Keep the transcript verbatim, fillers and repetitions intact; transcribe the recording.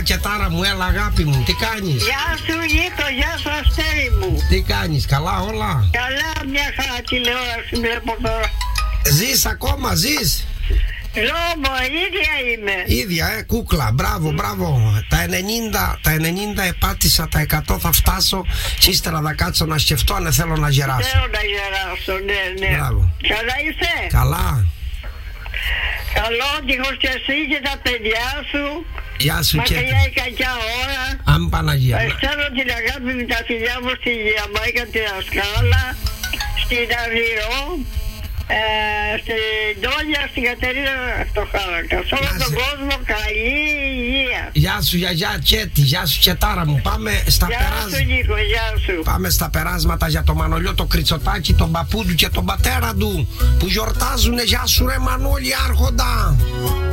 Τσετάρα μου, έλα αγάπη μου, τι κάνεις? Γεια σου Νίκο, γεια σου Αστέρι μου. Τι κάνεις, καλά όλα? Καλά, μια χαρά τηλεόραση βλέπω τώρα. Ζεις ακόμα, ζεις? Λόμπο, ίδια είμαι. Ίδια, ε, κούκλα, μπράβο, μπράβο. Τα ενενήντα, τα ενενήντα επάτησα, τα εκατό θα φτάσω. Και ύστερα θα κάτσω να σκεφτώ αν θέλω να γεράσω. Θέλω να γεράσω, ναι, ναι. Μπράβο. Καλά είσαι? Καλά. Καλό τυχώς και εσύ και τα παιδιά σου. Γεια σου και... Μακριά η κακιά ώρα. Αν Παναγία. Στέλνω την αγάπη με τα φιλιά μου στη Γιαμάικα, την Ασκάλα, στην Αριό, ε, στην Τόνια, στην Κατερίνα, στο Χάλακα. Σε όλο τον κόσμο καλή υγεία. Γεια σου γιαγιά Τσέτη, γεια σου Τσετάρα μου. Πάμε στα Γεια περάσματα. σου Νίκο, γεια σου. Πάμε στα περάσματα για το Μανολιό, το Κριτσοτάκι, τον παππού του και τον πατέρα του που γιορτάζουνε. Γεια σου ρε Μανώλη Άρχοντα.